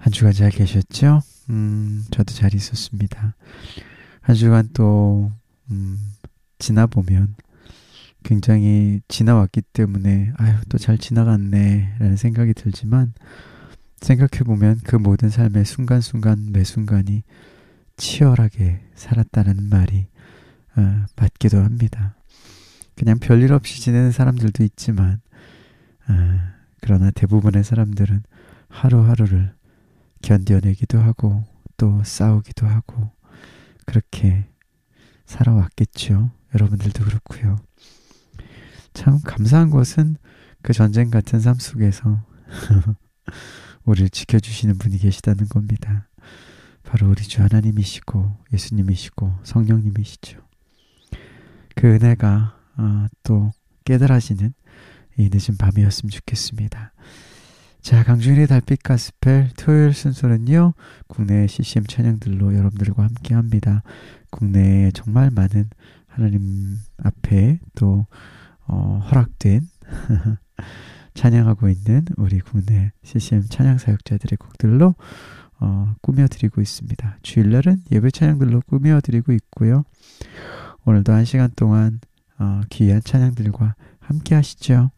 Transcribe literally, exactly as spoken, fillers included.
한 주간 잘 계셨죠? 음, 저도 잘 있었습니다. 한 주간 또, 음, 지나보면 굉장히 지나왔기 때문에, 아유, 또 잘 지나갔네, 라는 생각이 들지만, 생각해보면 그 모든 삶의 순간순간 매 순간이 치열하게 살았다는 말이, 어, 맞기도 합니다. 그냥 별일 없이 지내는 사람들도 있지만, 어, 그러나 대부분의 사람들은 하루하루를 견뎌내기도 하고 또 싸우기도 하고 그렇게 살아왔겠죠. 여러분들도 그렇고요. 참 감사한 것은 그 전쟁 같은 삶 속에서 우리를 지켜주시는 분이 계시다는 겁니다. 바로 우리 주 하나님이시고 예수님이시고 성령님이시죠. 그 은혜가 어, 또 깨달아지는 이 늦은 밤이었으면 좋겠습니다. 자, 강주인의 달빛 가스펠 토요일 순서는요, 국내 씨씨엠 찬양들로 여러분들과 함께 합니다. 국내에 정말 많은 하나님 앞에 또 어, 허락된 찬양하고 있는 우리 국내 씨씨엠 찬양 사역자들의 곡들로 어, 꾸며드리고 있습니다. 주일날은 예배 찬양들로 꾸며드리고 있고요. 오늘도 한 시간 동안 어, 귀한 찬양들과 함께 하시죠.